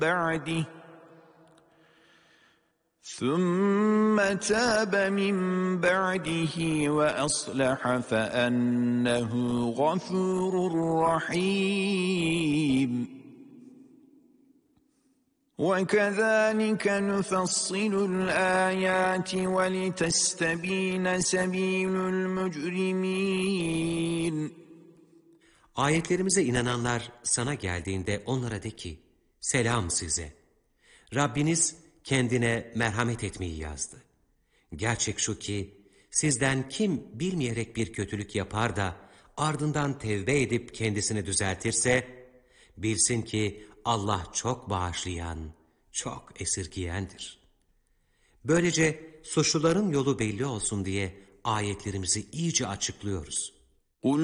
بَعْدِهِ ثُمَّ تَابَ مِنْ بَعْدِهِ وَأَصْلَحَ فَأَنَّهُ غَفُورٌ رَحِيمٌ وَكَذَٰلِكَ نُفَصِّلُ الْآيَاتِ وَلِتَسْتَبِينَ سَبِيلُ الْمُجْرِمِينَ. Ayetlerimize inananlar sana geldiğinde onlara de ki, selam size. Rabbiniz kendine merhamet etmeyi yazdı. Gerçek şu ki, sizden kim bilmeyerek bir kötülük yapar da ardından tevbe edip kendisini düzeltirse, bilsin ki Allah çok bağışlayan, çok esirgiyendir. Böylece suçluların yolu belli olsun diye ayetlerimizi iyice açıklıyoruz.